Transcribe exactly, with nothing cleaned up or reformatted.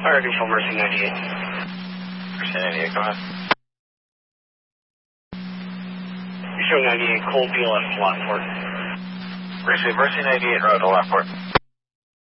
Fire control, Mercy ninety-eight. Mercy ninety-eight, go ahead. You're showing ninety-eight, cold deal at Lockport. Receive, Mercy ninety-eight, road to Lockport.